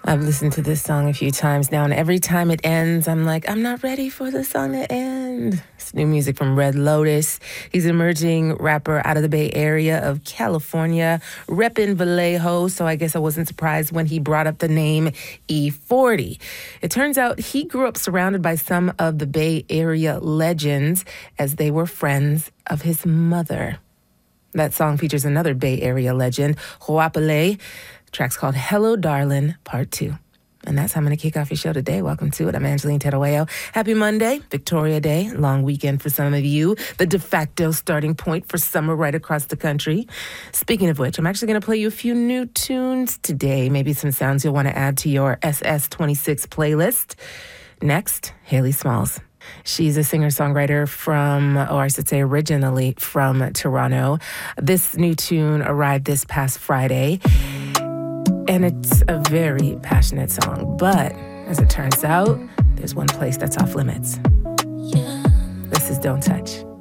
I've listened to this song a few times now, and every time it ends, I'm like, I'm not ready for the song to end. It's new music from Red Lotus. He's an emerging rapper out of the Bay Area of California, repping Vallejo, so I guess I wasn't surprised when he brought up the name E40. It turns out he grew up surrounded by some of the Bay Area legends as they were friends of his mother. That song features another Bay Area legend, Huapale. The track's called Hello Darlin' Part 2. And that's how I'm going to kick off your show today. Welcome to it. I'm Angeline Teruello. Happy Monday, Victoria Day, long weekend for some of you, the de facto starting point for summer right across the country. Speaking of which, I'm actually going to play you a few new tunes today, maybe some sounds you'll want to add to your SS26 playlist. Next, Haley Smalls. She's a singer-songwriter from, or I should say originally from Toronto. This new tune arrived this past Friday, and it's a very passionate song. But as it turns out, there's one place that's off limits. This is Don't Touch.